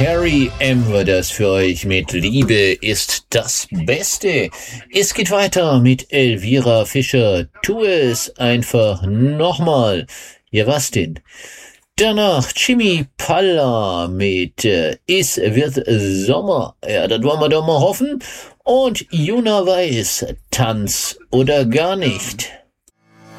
Harry M. war das für euch mit Liebe ist das Beste. Es geht weiter mit Elvira Fischer. Tu es einfach nochmal. Ja, was denn? Danach Jimmy Palla mit Es wird Sommer. Ja, das wollen wir doch mal hoffen. Und Juna Weiß, Tanz oder gar nicht.